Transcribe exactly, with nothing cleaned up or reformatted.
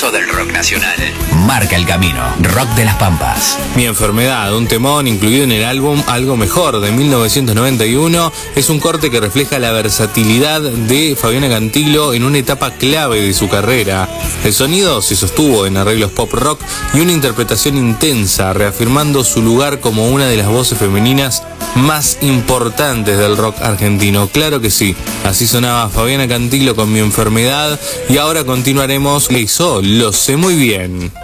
universo del rock nacional. Marca el camino. Rock de las Pampas. Mi enfermedad, un temón incluido en el álbum Algo Mejor de mil novecientos noventa y uno, es un corte que refleja la versatilidad de Fabiana Cantilo en una etapa clave de su carrera. El sonido se sostuvo en arreglos pop rock y una interpretación intensa, reafirmando su lugar como una de las voces femeninas más importantes del rock argentino. Claro que sí, así sonaba Fabiana Cantilo con Mi Enfermedad, y ahora continuaremos. Le hizo Lo Sé Muy Bien.